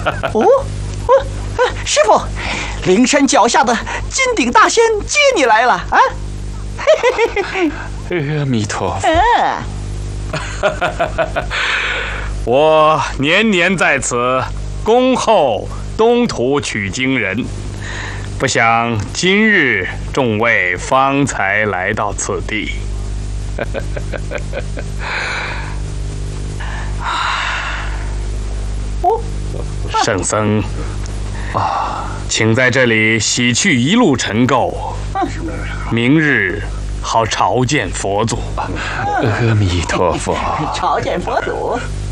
哦，师傅，灵山脚下的金顶大仙接你来了啊！ 阿弥陀佛。我年年在此恭候东土取经人，不想今日众位方才来到此地。圣僧请在这里洗去一路尘垢，明日好朝见佛祖。 阿弥陀佛。 朝见佛祖。